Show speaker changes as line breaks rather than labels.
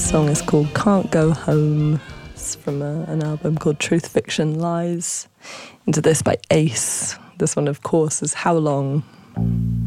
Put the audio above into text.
song is called Can't Go Home. It's from an album called Truth, Fiction, Lies. Into This by Ace. This one, of course, is How Long.